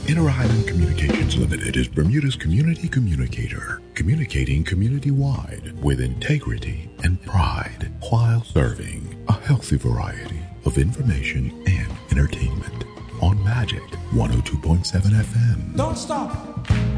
Inter Island Communications Limited is Bermuda's community communicator, communicating community-wide with integrity and pride while serving a healthy variety of information and entertainment on Magic 102.7 FM. Don't stop.